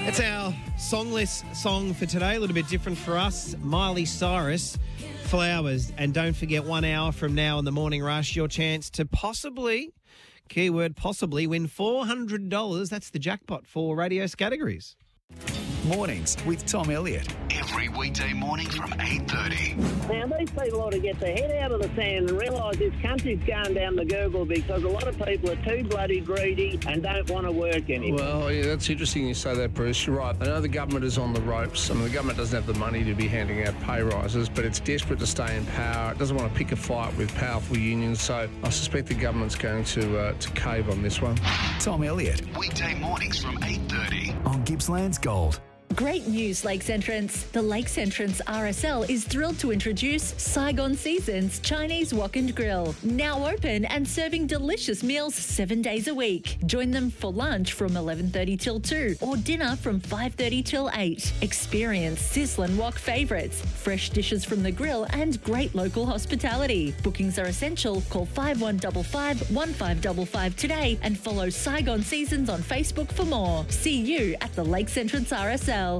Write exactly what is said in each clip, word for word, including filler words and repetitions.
It's our songless song for today, a little bit different for us. Miley Cyrus, Flowers. And don't forget, one hour from now in the Morning Rush, your chance to possibly, keyword possibly, win four hundred dollars. That's the jackpot for radio's categories. Mornings with Tom Elliott. Every weekday morning from eight thirty. Now, these people ought to get their head out of the sand and realise this country's going down the Google because a lot of people are too bloody greedy and don't want to work anymore. Well, yeah, that's interesting you say that, Bruce. You're right. I know the government is on the ropes. I mean, the government doesn't have the money to be handing out pay rises, but it's desperate to stay in power. It doesn't want to pick a fight with powerful unions, so I suspect the government's going to uh, to cave on this one. Tom Elliott Weekday mornings from eight thirty. on Gippsland's Gold. Great news, Lakes Entrance. The Lakes Entrance R S L is thrilled to introduce Saigon Seasons Chinese Wok and Grill. Now open and serving delicious meals seven days a week. Join them for lunch from eleven thirty till two or dinner from five thirty till eight. Experience sizzling wok favourites, fresh dishes from the grill and great local hospitality. Bookings are essential. Call five one five five, one five five five today and follow Saigon Seasons on Facebook for more. See you at the Lakes Entrance R S L.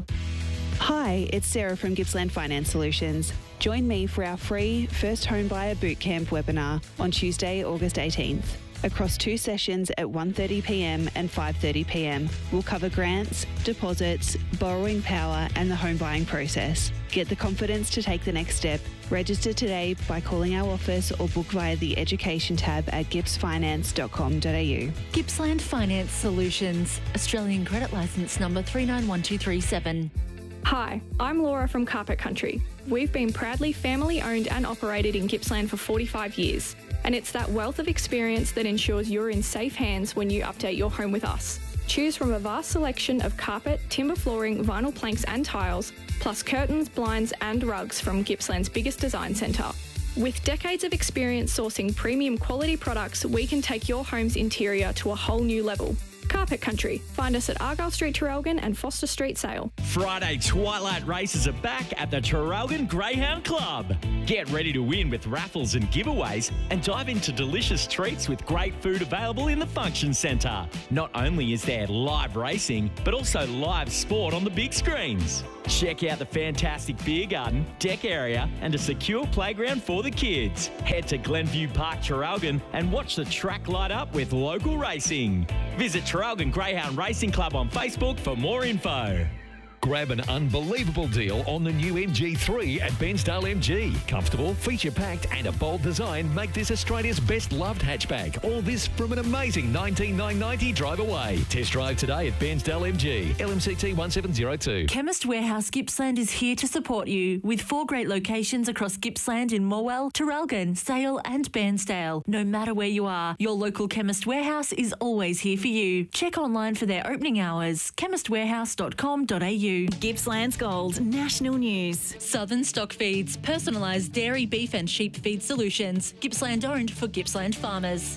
Hi, it's Sarah from Gippsland Finance Solutions. Join me for our free First Home Buyer Bootcamp webinar on Tuesday, August eighteenth. Across two sessions at one thirty p m and five thirty p m, we'll cover grants, deposits, borrowing power and the home buying process. Get the confidence to take the next step. Register today by calling our office or book via the Education tab at gips finance dot com dot a u. Gippsland Finance Solutions. Australian credit licence number three nine one two three seven. Hi, I'm Laura from Carpet Country. We've been proudly family owned and operated in Gippsland for forty-five years. And it's that wealth of experience that ensures you're in safe hands when you update your home with us. Choose from a vast selection of carpet, timber flooring, vinyl planks and tiles, plus curtains, blinds and rugs from Gippsland's biggest design centre. With decades of experience sourcing premium quality products, we can take your home's interior to a whole new level. Carpet Country. Find us at Argyle Street, Traralgon and Foster Street, Sale. Friday Twilight races are back at the Traralgon Greyhound Club. Get ready to win with raffles and giveaways and dive into delicious treats with great food available in the function centre. Not only is there live racing, but also live sport on the big screens. Check out the fantastic beer garden, deck area and a secure playground for the kids. Head to Glenview Park, Traralgon and watch the track light up with local racing. Visit Traralgon Greyhound Racing Club on Facebook for more info. Grab an unbelievable deal on the new M G three at Bensdale M G. Comfortable, feature-packed and a bold design make this Australia's best-loved hatchback. All this from an amazing nineteen thousand nine hundred ninety drive away. Test drive today at Bensdale M G. L M C T one seven zero two. Chemist Warehouse Gippsland is here to support you with four great locations across Gippsland in Morwell, Traralgon, Sale and Bairnsdale. No matter where you are, your local Chemist Warehouse is always here for you. Check online for their opening hours, chemist warehouse dot com dot a u. Gippsland's Gold, national news. Southern Stock Feeds, personalised dairy, beef and sheep feed solutions. Gippsland owned for Gippsland farmers.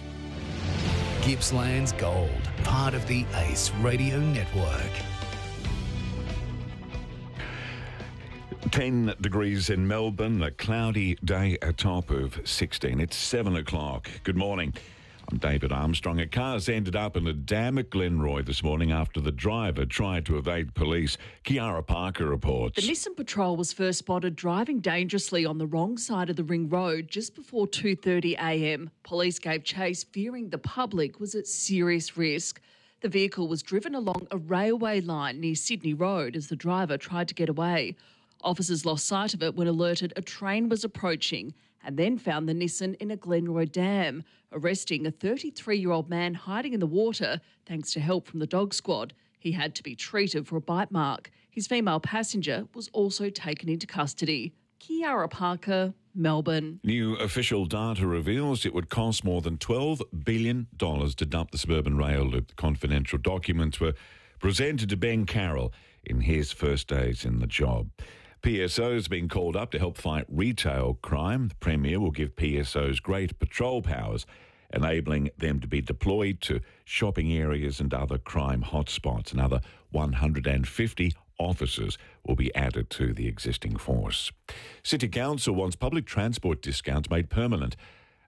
Gippsland's Gold, part of the Ace Radio Network. ten degrees in Melbourne, a cloudy day, a top of sixteen. It's seven o'clock. Good morning. I'm David Armstrong. A car's ended up in a dam at Glenroy this morning after the driver tried to evade police. Kiara Parker reports. The Nissan Patrol was first spotted driving dangerously on the wrong side of the Ring Road just before two thirty a m. Police gave chase, fearing the public was at serious risk. The vehicle was driven along a railway line near Sydney Road as the driver tried to get away. Officers lost sight of it when alerted a train was approaching and then found the Nissan in a Glenroy dam, arresting a thirty-three-year-old man hiding in the water thanks to help from the dog squad. He had to be treated for a bite mark. His female passenger was also taken into custody. Kiara Parker, Melbourne. New official data reveals it would cost more than twelve billion dollars to dump the suburban rail loop. The confidential documents were presented to Ben Carroll in his first days in the job. P S O's been called up to help fight retail crime. The Premier will give P S Os greater patrol powers, enabling them to be deployed to shopping areas and other crime hotspots. Another one hundred fifty officers will be added to the existing force. City Council wants public transport discounts made permanent.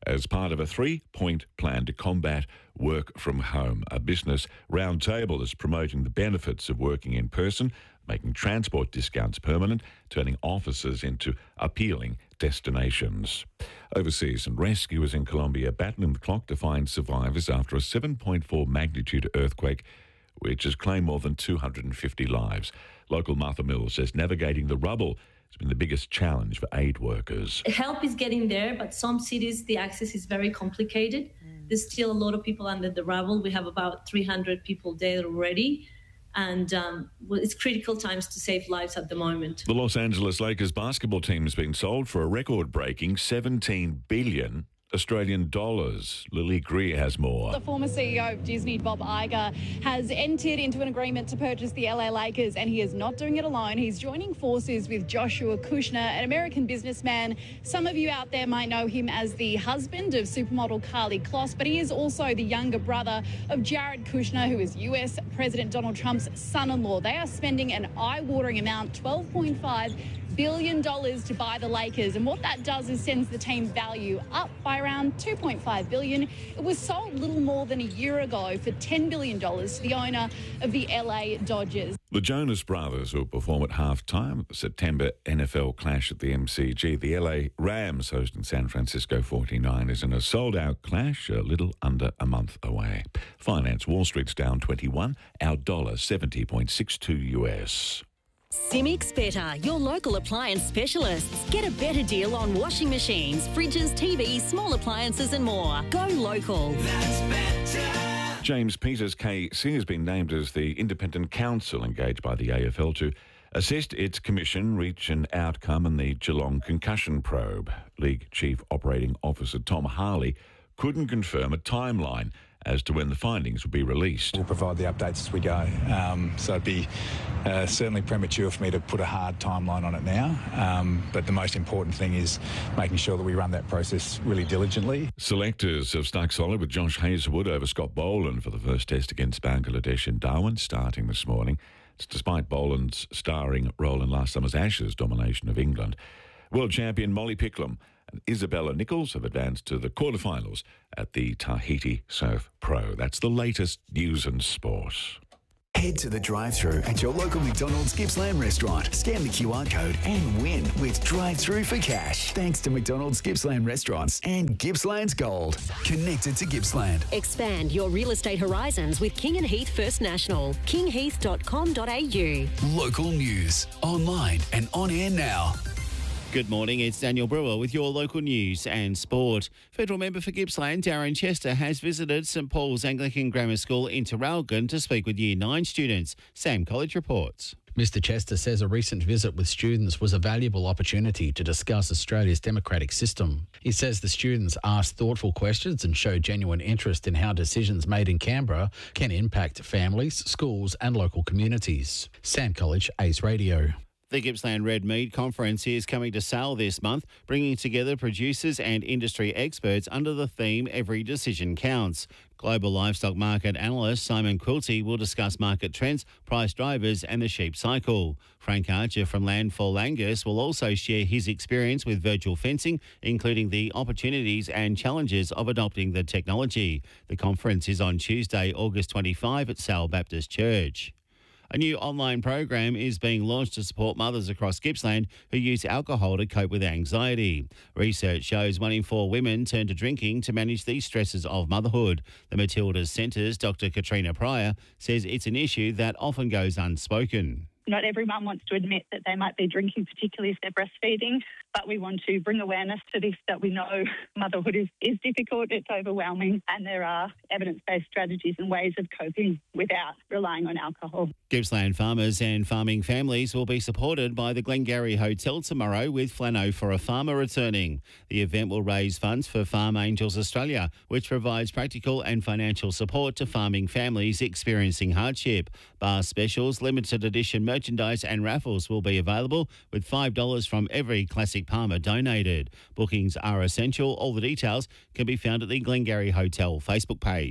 as part of a three-point plan to combat work from home. A business roundtable is promoting the benefits of working in person, making transport discounts permanent, turning offices into appealing destinations. Overseas, and rescuers in Colombia battling the clock to find survivors after a seven point four magnitude earthquake, which has claimed more than two hundred fifty lives. Local Martha Mills says navigating the rubble has been the biggest challenge for aid workers. Help is getting there, but some cities, the access is very complicated. Mm. There's still a lot of people under the rubble. We have about three hundred people there already. And um, well, it's critical times to save lives at the moment. The Los Angeles Lakers basketball team has been sold for a record-breaking seventeen billion Australian dollars. Lily Greer has more. The former C E O of Disney, Bob Iger, has entered into an agreement to purchase the L A Lakers, and he is not doing it alone. He's joining forces with Joshua Kushner, an American businessman. Some of you out there might know him as the husband of supermodel Karlie Kloss, but he is also the younger brother of Jared Kushner, who is U S President Donald Trump's son-in-law. They are spending an eye-watering amount, twelve point five billion dollars, to buy the Lakers, and what that does is sends the team value up by around two point five billion dollars. It was sold little more than a year ago for ten billion dollars to the owner of the L A Dodgers. The Jonas Brothers will perform at halftime at the September N F L clash at the M C G. The L A Rams hosting San Francisco forty-niners in a sold-out clash a little under a month away. Finance, Wall Street's down twenty-one, our dollar seventy point six two U S. Simics Better, your local appliance specialists. Get a better deal on washing machines, fridges, T Vs, small appliances and more. Go local. That's better. James Peters K C has been named as the independent counsel engaged by the A F L to assist its commission reach an outcome in the Geelong concussion probe. League Chief Operating Officer Tom Harley couldn't confirm a timeline as to when the findings will be released. We'll provide the updates as we go. Um, so it'd be uh, certainly premature for me to put a hard timeline on it now. Um, but the most important thing is making sure that we run that process really diligently. Selectors have stuck solid with Josh Hazlewood over Scott Boland for the first test against Bangladesh in Darwin, starting this morning. It's despite Boland's starring role in last summer's Ashes domination of England. World champion Molly Picklum and Isabella Nichols have advanced to the quarterfinals at the Tahiti Surf Pro. That's the latest news and sport. Head to the drive-thru at your local McDonald's Gippsland restaurant. Scan the Q R code and win with drive-thru for cash. Thanks to McDonald's Gippsland restaurants and Gippsland's Gold. Connected to Gippsland. Expand your real estate horizons with King and Heath First National. king heath dot com dot a u. Local news, online and on air now. Good morning, it's Daniel Brewer with your local news and sport. Federal member for Gippsland, Darren Chester, has visited St Paul's Anglican Grammar School in Traralgon to speak with Year nine students. Sam College reports. Mister Chester says a recent visit with students was a valuable opportunity to discuss Australia's democratic system. He says the students asked thoughtful questions and showed genuine interest in how decisions made in Canberra can impact families, schools and local communities. Sam College, Ace Radio. The Gippsland Red Meat Conference is coming to Sale this month, bringing together producers and industry experts under the theme Every Decision Counts. Global livestock market analyst Simon Quilty will discuss market trends, price drivers and the sheep cycle. Frank Archer from Landfall Angus will also share his experience with virtual fencing, including the opportunities and challenges of adopting the technology. The conference is on Tuesday, August twenty-fifth at Sale Baptist Church. A new online program is being launched to support mothers across Gippsland who use alcohol to cope with anxiety. Research shows one in four women turn to drinking to manage the stresses of motherhood. The Matildas Centre's Doctor Katrina Pryor says it's an issue that often goes unspoken. Not every mum wants to admit that they might be drinking, particularly if they're breastfeeding, but we want to bring awareness to this, that we know motherhood is, is difficult, it's overwhelming, and there are evidence-based strategies and ways of coping without relying on alcohol. Gippsland farmers and farming families will be supported by the Glengarry Hotel tomorrow with Flano for a Farmer returning. The event will raise funds for Farm Angels Australia, which provides practical and financial support to farming families experiencing hardship. Bar specials, limited edition merchandise and raffles will be available, with five dollars from every classic Palmer donated. Bookings are essential. All the details can be found at the Glengarry Hotel Facebook page.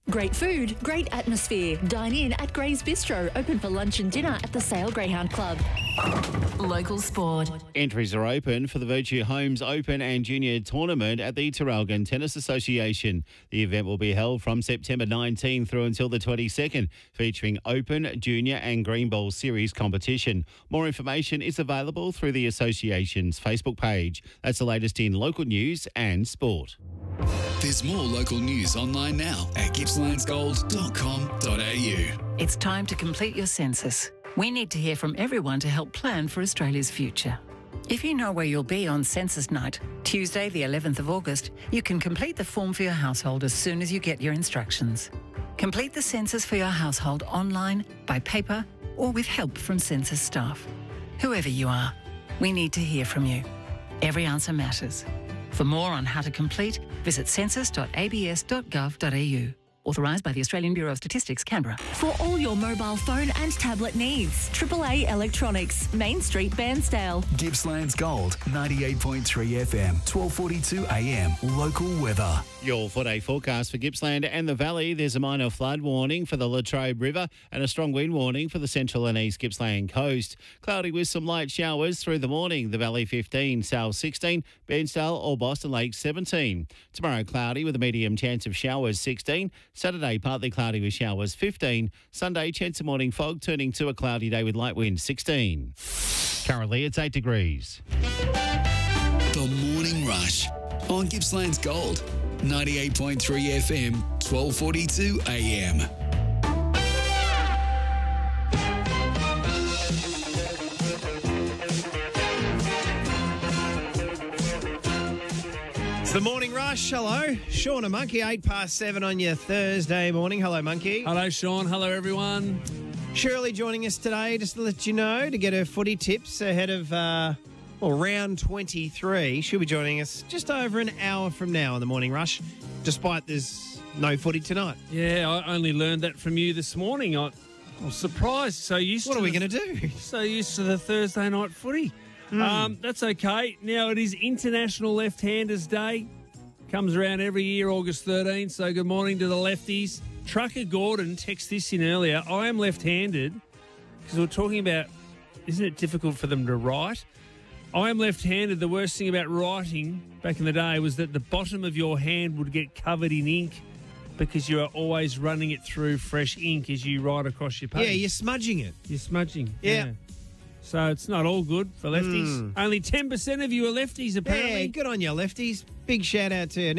Great food, great atmosphere. Dine in at Gray's Bistro, open for lunch and dinner at the Sale Greyhound Club. Local sport. Entries are open for the Virtue Homes Open and Junior Tournament at the Traralgon Tennis Association. The event will be held from September nineteenth through until the twenty-second, featuring Open, Junior and Green Ball Series competition. More information is available through the association's Facebook page. That's the latest in local news and sport. There's more local news online now at gippslands gold dot com dot a u. It's time to complete your census. We need to hear from everyone to help plan for Australia's future. If you know where you'll be on census night, Tuesday the eleventh of August, you can complete the form for your household as soon as you get your instructions. Complete the census for your household online, by paper, or with help from census staff. Whoever you are, we need to hear from you. Every answer matters. For more on how to complete, visit census dot a b s dot gov dot a u. Authorised by the Australian Bureau of Statistics, Canberra. For all your mobile phone and tablet needs, Triple A Electronics, Main Street, Bairnsdale. Gippslands Gold, ninety-eight point three F M, twelve forty-two A M. Local weather. Your four-day forecast for Gippsland and the Valley. There's a minor flood warning for the Latrobe River and a strong wind warning for the central and east Gippsland coast. Cloudy with some light showers through the morning. The Valley fifteen, South sixteen, Bairnsdale or Boston Lake seventeen. Tomorrow cloudy with a medium chance of showers sixteen. Saturday partly cloudy with showers fifteen. Sunday chance of morning fog turning to a cloudy day with light wind sixteen. Currently it's eight degrees. The Morning Rush on Gippslands Gold, ninety-eight point three F M, twelve forty-two A M. It's the Morning Rush. Hello. Sean and Monkey, eight past seven on your Thursday morning. Hello, Monkey. Hello, Sean. Hello, everyone. Shirley joining us today, just to let you know, to get her footy tips ahead of uh, well, round twenty-three. She'll be joining us just over an hour from now on the Morning Rush, despite there's no footy tonight. Yeah, I only learned that from you this morning. I, I was surprised. So used What to are we the- going to do? So used to the Thursday night footy. Mm. Um, that's okay. Now, it is International Left-Handers Day. Comes around every year, August thirteenth. So good morning to the lefties. Trucker Gordon texted this in earlier. I am left-handed because we're talking about, isn't it difficult for them to write? I am left-handed. The worst thing about writing back in the day was that the bottom of your hand would get covered in ink because you are always running it through fresh ink as you write across your page. Yeah, you're smudging it. You're smudging. Yeah. So it's not all good for lefties. Mm. Only ten percent of you are lefties, apparently. Yeah, good on you, lefties. Big shout out to you.